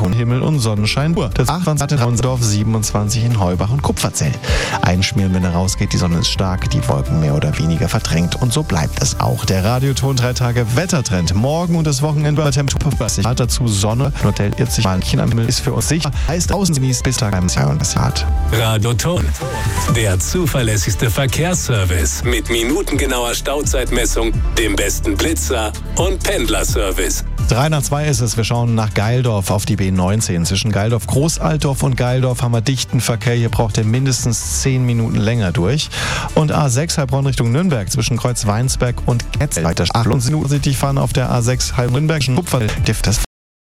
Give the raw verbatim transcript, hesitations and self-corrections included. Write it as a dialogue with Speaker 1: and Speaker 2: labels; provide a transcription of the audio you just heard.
Speaker 1: Himmel und Sonnenschein. Das achtundzwanzig in Raunsdorf, siebenundzwanzig in Heubach und Kupferzell. Einschmieren, wenn er rausgeht, die Sonne ist stark, die Wolken mehr oder weniger verdrängt und so bleibt es auch. Der Radioton drei Tage Wettertrend. Morgen und das Wochenende bei Temperatur vierzig Grad, dazu Sonne, Hotel vierzig Malchen am Himmel ist für uns sicher. Heißt außen genießt bis Tag beim zweiunddreißig Grad.
Speaker 2: Radioton, der zuverlässigste Verkehrsservice mit minutengenauer Stauzeitmessung, dem besten Blitzer und Pendlerservice.
Speaker 1: Drei nach zwei ist es. Wir schauen nach Geildorf auf die B neunzehn. Zwischen Geildorf, Großaltdorf und Geildorf haben wir dichten Verkehr. Hier braucht ihr mindestens zehn Minuten länger durch. Und A sechs Heilbronn Richtung Nürnberg zwischen Kreuz Weinsberg und Ketzel. Weiter achtundsiebzig fahren auf der A sechs Heilbronn Nürnberg. Das